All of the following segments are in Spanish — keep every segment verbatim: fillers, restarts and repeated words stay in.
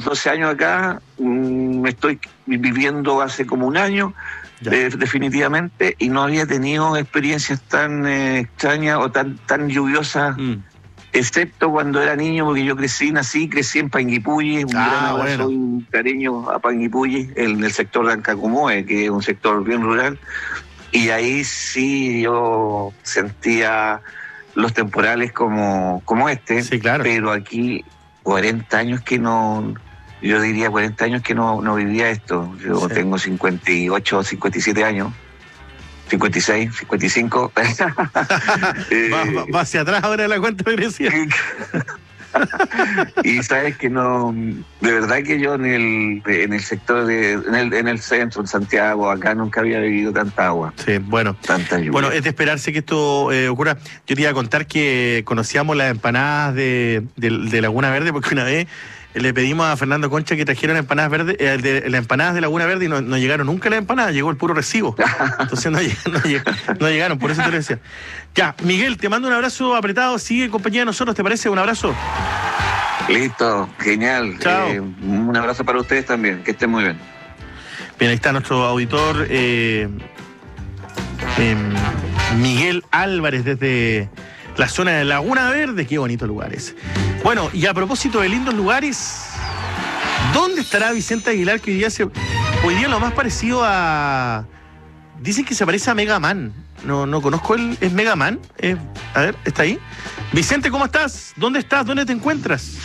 doce años acá, mmm, estoy viviendo hace como un año, eh, definitivamente, y no había tenido experiencias tan eh, extrañas o tan, tan lluviosas, mm. excepto cuando era niño, porque yo crecí, nací, crecí en Panguipulli, un ah, gran abrazo bueno. y un cariño a Panguipulli, en el sector de Ancacomoe, que es un sector bien rural, y ahí sí yo sentía los temporales como, como este, sí, claro. Pero aquí cuarenta años que no, yo diría cuarenta años que no, no vivía esto. Yo sí. tengo cincuenta y ocho, cincuenta y siete años, cincuenta y seis, cincuenta y cinco. eh, va, va, va hacia atrás ahora la cuenta regresiva. Y sabes que no, de verdad que yo en el en el sector de, en el, en el centro, en Santiago, acá nunca había vivido tanta agua. Sí, bueno. Tanta lluvia. Bueno, es de esperarse que esto eh, ocurra. Yo te iba a contar que conocíamos las empanadas de, de, de Laguna Verde, porque una vez le pedimos a Fernando Concha que trajeran empanadas verdes, eh, de, las empanadas de Laguna Verde, y no, no llegaron nunca las empanadas, llegó el puro recibo. Entonces no, no, no llegaron, por eso te lo decía. Ya, Miguel, te mando un abrazo apretado, sigue en compañía de nosotros, ¿te parece? Un abrazo. Listo, genial. Chao. Eh, un abrazo para ustedes también, que estén muy bien. Bien, ahí está nuestro auditor eh, eh, Miguel Álvarez desde la zona de Laguna Verde. Qué bonito lugar ese. Bueno, y a propósito de lindos lugares, ¿dónde estará Vicente Aguilar, que hoy día se, hoy día lo más parecido a... Dicen que se parece a Mega Man. No, no conozco el... ¿Es Mega Man? Eh, a ver, ¿está ahí? Vicente, ¿cómo estás? ¿Dónde estás? ¿Dónde te encuentras?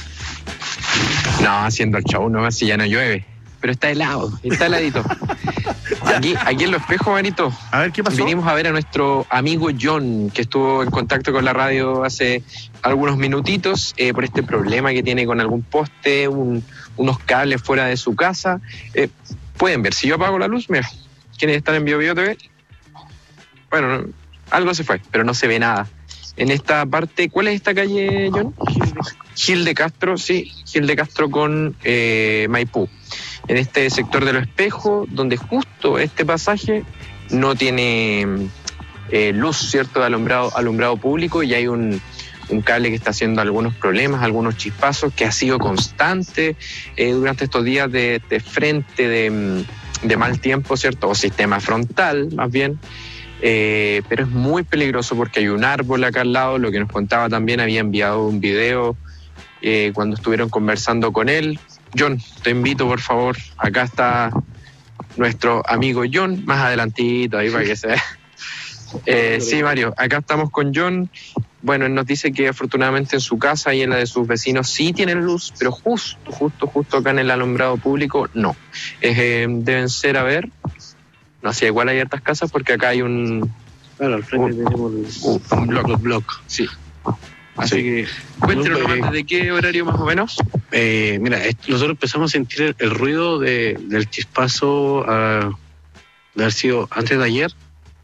No, haciendo el show nomás, si ya no llueve. Pero está helado, está heladito. Aquí, aquí en Los Espejos, Manito. A ver, ¿qué pasó? Vinimos a ver a nuestro amigo John, que estuvo en contacto con la radio hace algunos minutitos, eh, por este problema que tiene con algún poste, un, unos cables fuera de su casa. Eh, pueden ver, si yo apago la luz, mira, ¿quiénes están en Bio Bio T V? Bueno, no, algo se fue, pero no se ve nada. En esta parte, ¿cuál es esta calle, John? Gil de Castro, sí, Gil de Castro con eh, Maipú. En este sector de Los Espejos, donde justo este pasaje no tiene eh, luz, ¿cierto?, de alumbrado, alumbrado público, y hay un, un cable que está haciendo algunos problemas, algunos chispazos, que ha sido constante eh, durante estos días de, de frente, de, de mal tiempo, ¿cierto?, o sistema frontal, más bien. Eh, pero es muy peligroso porque hay un árbol acá al lado. Lo que nos contaba también, había enviado un video eh, cuando estuvieron conversando con él. John, te invito, por favor, acá está nuestro amigo John, más adelantito ahí para que se vea. Eh, sí, Mario, acá estamos con John. Bueno, él nos dice que afortunadamente en su casa y en la de sus vecinos sí tienen luz, pero justo, justo, justo acá en el alumbrado público no. Eh, deben ser, a ver... No sé, igual hay hartas casas porque acá hay un... Claro, al frente un, tenemos un, un blog. los bloques. Sí. Así sí. que, cuéntenos nomás, ¿desde qué horario más o menos? Eh, mira, nosotros empezamos a sentir el, el ruido de, del chispazo uh, de haber sido antes de ayer,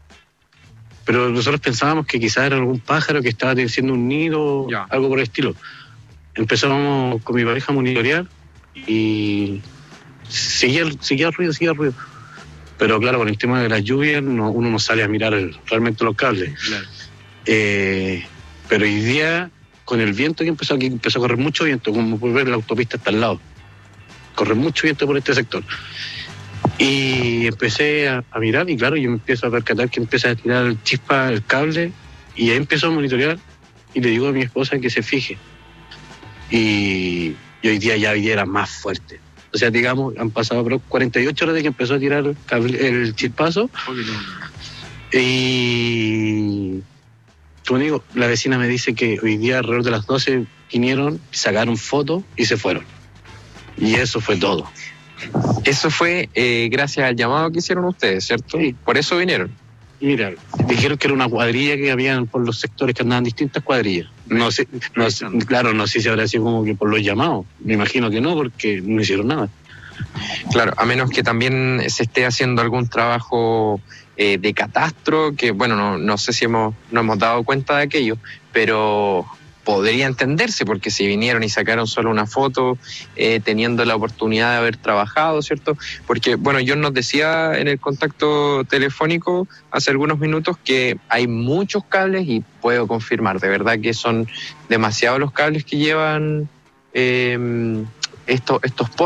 pero nosotros pensábamos que quizás era algún pájaro que estaba haciendo un nido, ya. Algo por el estilo. Empezamos con mi pareja a monitorear y seguía, seguía el ruido, seguía el ruido. Pero claro, con el tema de las lluvias no, uno no sale a mirar el, realmente los cables. Claro. Eh, pero hoy día, con el viento que empezó, aquí empezó a correr mucho viento, como por ver la autopista está al lado. Corre mucho viento por este sector. Y empecé a, a mirar y claro, yo me empiezo a percatar que empieza a tirar el chispa, el cable, y ahí empiezo a monitorear y le digo a mi esposa que se fije. Y, y hoy día ya hoy día era más fuerte. O sea, digamos, han pasado cuarenta y ocho horas de que empezó a tirar el, cable, el chispazo. Y, como digo, la vecina me dice que hoy día alrededor de las doce vinieron, sacaron fotos y se fueron. Y eso fue todo. Eso fue eh, gracias al llamado que hicieron ustedes, ¿cierto? Sí. Por eso vinieron. Mira, dijeron que era una cuadrilla que habían por los sectores, que andaban distintas cuadrillas. No sé, no sé, claro, no sé si habrá sido como que por los llamados. Me imagino que no, porque no hicieron nada. Claro, a menos que también se esté haciendo algún trabajo eh, de catastro, que bueno, no, no sé si hemos, no hemos dado cuenta de aquello, pero podría entenderse, porque si vinieron y sacaron solo una foto, eh, teniendo la oportunidad de haber trabajado, ¿cierto? Porque, bueno, John nos decía en el contacto telefónico hace algunos minutos que hay muchos cables, y puedo confirmar, de verdad que son demasiados los cables que llevan eh, estos, estos postes.